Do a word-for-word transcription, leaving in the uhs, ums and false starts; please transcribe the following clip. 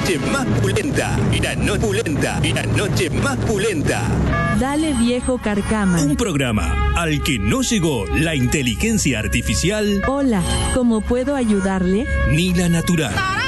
noche más pulenta, la noche pulenta, la noche más pulenta. Dale, viejo carcama. Un programa al que no llegó la inteligencia artificial. Hola, ¿cómo puedo ayudarle? Ni la natural.